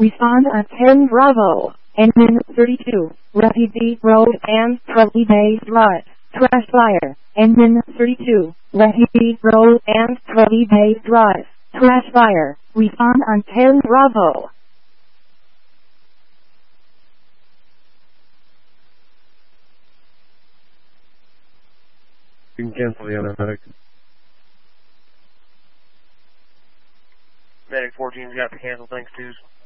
Respond at 10 Bravo. Engine 32. Refugee Road and Trolley Bay Drive. Trash fire. Engine 32. Refugee Road and Trolley Bay Drive. Trash fire. Respond on 10 Bravo. You can cancel the other medic. Medic 14's got the cancel, thanks, twos.